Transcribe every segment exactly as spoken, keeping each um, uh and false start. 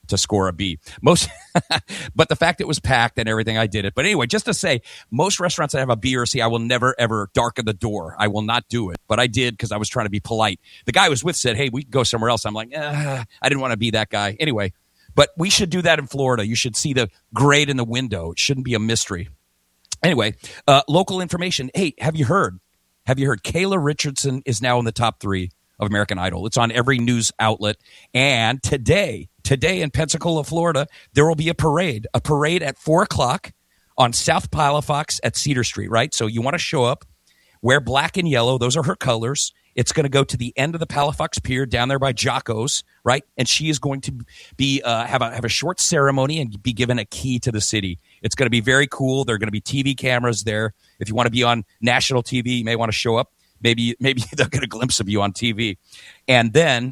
to score a B. Most, but the fact it was packed and everything, I did it. But anyway, just to say, most restaurants that have a B or a C, I will never, ever darken the door. I will not do it. But I did because I was trying to be polite. The guy I was with said, hey, we can go somewhere else. I'm like, eh, I didn't want to be that guy. Anyway, but we should do that in Florida. You should see the grade in the window. It shouldn't be a mystery. Anyway, uh, local information. Hey, have you heard? Have you heard Kayla Richardson is now in the top three of American Idol? It's on every news outlet. And today, today in Pensacola, Florida, there will be a parade, a parade at four o'clock on South Palafox at Cedar Street, right? So you want to show up, wear black and yellow. Those are her colors. It's going to go to the end of the Palafox Pier down there by Jocko's, right? And she is going to be uh, have a have a short ceremony and be given a key to the city. It's going to be very cool. There are going to be T V cameras there. If you want to be on national T V, you may want to show up. Maybe maybe they'll get a glimpse of you on T V. And then,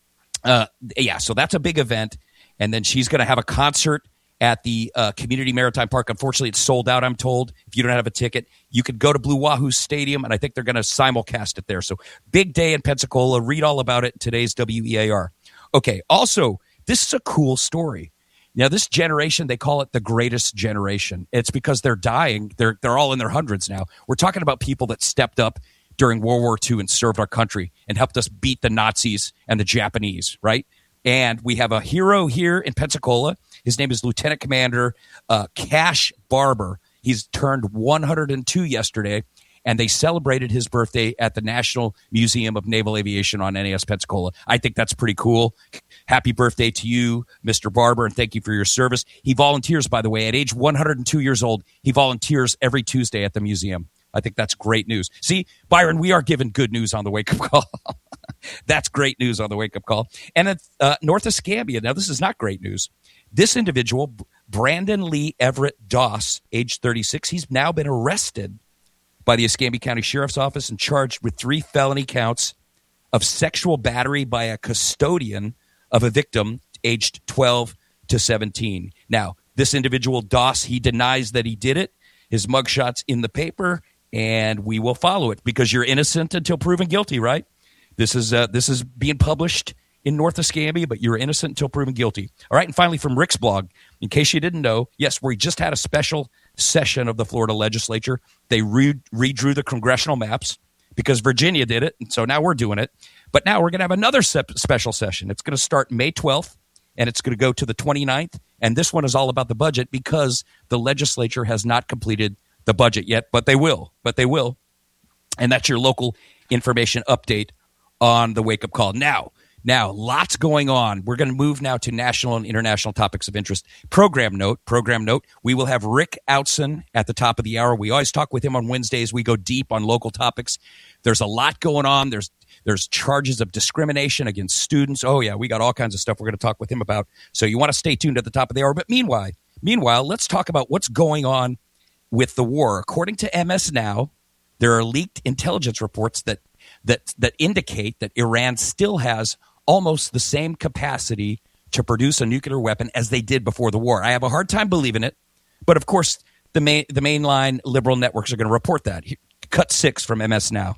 uh, yeah, so that's a big event. And then she's going to have a concert at the uh, Community Maritime Park. Unfortunately, it's sold out, I'm told. If you don't have a ticket, you could go to Blue Wahoo Stadium, and I think they're going to simulcast it there. So big day in Pensacola. Read all about it in today's W E A R. Okay, also, this is a cool story. Now, this generation, they call it the greatest generation. It's because they're dying. They're, they're all in their hundreds now. We're talking about people that stepped up during World War Two and served our country and helped us beat the Nazis and the Japanese, right? And we have a hero here in Pensacola. His name is Lieutenant Commander uh, Cash Barber. He's turned one hundred two yesterday, and they celebrated his birthday at the National Museum of Naval Aviation on N A S Pensacola. I think that's pretty cool. Happy birthday to you, Mister Barber, and thank you for your service. He volunteers, by the way, at age one hundred two years old. He volunteers every Tuesday at the museum. I think that's great news. See, Byron, we are given good news on the wake-up call. That's great news on the wake-up call. And at uh, North Escambia, now this is not great news. This individual, Brandon Lee Everett Doss, age thirty-six, he's now been arrested by the Escambia County Sheriff's Office and charged with three felony counts of sexual battery by a custodian of a victim aged twelve to seventeen. Now, this individual, Doss, he denies that he did it. His mugshot's in the paper, and we will follow it because you're innocent until proven guilty, right? This is uh, this is being published in North Escambia, but you're innocent until proven guilty. All right, and finally from Rick's blog, in case you didn't know, yes, we just had a special session of the Florida legislature. They re- redrew the congressional maps because Virginia did it, and so now we're doing it. But now we're going to have another se- special session. It's going to start May twelfth, and it's going to go to the twenty-ninth, and this one is all about the budget because the legislature has not completed the budget yet, but they will, but they will. And that's your local information update on the wake-up call. Now, now, lots going on. We're going to move now to national and international topics of interest. Program note, program note, we will have Rick Outson at the top of the hour. We always talk with him on Wednesdays. We go deep on local topics. There's a lot going on. There's there's charges of discrimination against students. Oh, yeah, we got all kinds of stuff we're going to talk with him about. So you want to stay tuned at the top of the hour. But meanwhile, meanwhile, let's talk about what's going on with the war. According to M S Now, there are leaked intelligence reports that that that indicate that Iran still has almost the same capacity to produce a nuclear weapon as they did before the war. I have a hard time believing it, but of course the main the mainline liberal networks are going to report that. Cut six from M S Now.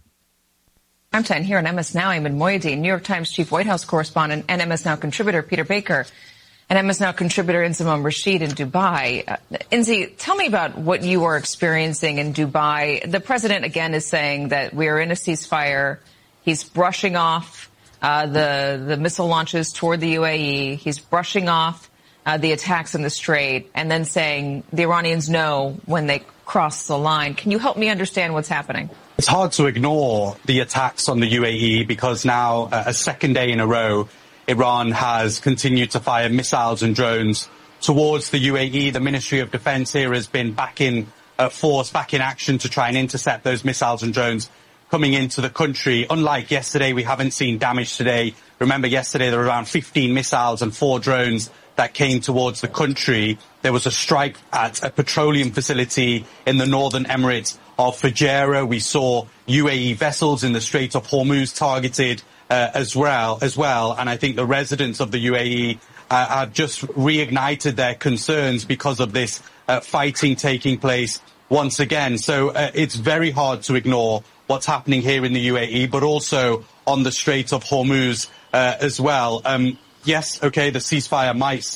I'm ten here on M S Now. I'm in Moyadeen, New York Times chief White House correspondent and M S Now contributor Peter Baker. And M S Now contributor Inzamam Rashid in Dubai. Uh, Inzi, tell me about what you are experiencing in Dubai. The president, again, is saying that we are in a ceasefire. He's brushing off uh, the, the missile launches toward the U A E. He's brushing off uh, the attacks in the Strait and then saying the Iranians know when they cross the line. Can you help me understand what's happening? It's hard to ignore the attacks on the U A E because now, uh, a second day in a row, Iran has continued to fire missiles and drones towards the U A E. The Ministry of Defense here has been back in uh, force, back in action to try and intercept those missiles and drones coming into the country. Unlike yesterday, we haven't seen damage today. Remember, yesterday there were around fifteen missiles and four drones that came towards the country. There was a strike at a petroleum facility in the northern Emirates of Fujairah. We saw U A E vessels in the Strait of Hormuz targeted Uh, as well, as well, and I think the residents of the U A E uh, have just reignited their concerns because of this uh, fighting taking place once again. So uh, it's very hard to ignore what's happening here in the U A E, but also on the Strait of Hormuz uh, as well. Um, yes, okay, the ceasefire might